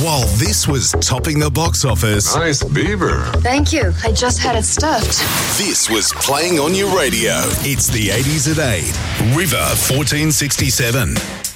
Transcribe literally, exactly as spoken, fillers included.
While this was topping the box office, Nice beaver. Thank you. I just had it stuffed. this was playing on your radio. It's the eighties at eight. River fourteen sixty-seven.